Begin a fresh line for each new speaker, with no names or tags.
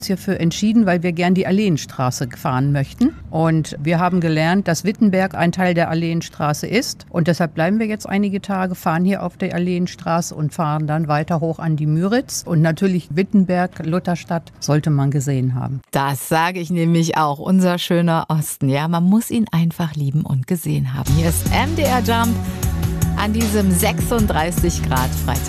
hierfür entschieden, weil wir gern die Alleenstraße fahren möchten. Und wir haben gelernt, dass Wittenberg ein Teil der Alleenstraße ist. Und deshalb bleiben wir jetzt einige Tage, fahren hier auf der Alleenstraße und fahren dann weiter hoch an die Müritz. Und natürlich Wittenberg, Lutherstadt, sollte man gesehen haben.
Das sage ich nämlich auch. Unser schöner Osten. Ja, man muss ihn einfach lieben und gesehen haben. Hier ist MDR Jump an diesem 36 Grad Freitag.